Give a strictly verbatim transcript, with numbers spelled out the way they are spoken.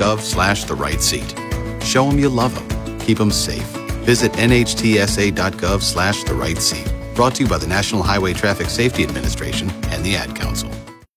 gov slash the right seat. Show them you love them. Keep them safe. Visit N H T S A dot gov slash the right seat. Brought to you by the National Highway Traffic Safety Administration and the Ad Council.